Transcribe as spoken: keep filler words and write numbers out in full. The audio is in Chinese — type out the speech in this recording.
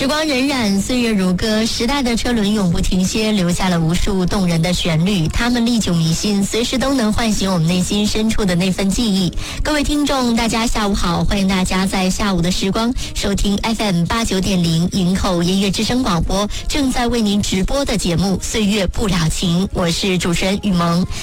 时光荏苒，岁月如歌，时代的车轮永不停歇，留下了无数动人的旋律。它们历久弥新，随时都能唤醒我们内心深处的那份记忆。各位听众，大家下午好，欢迎大家在下午的时光收听 F M 八九点零营口音乐之声广播正在为您直播的节目《岁月不了情》，我是主持人雨萌。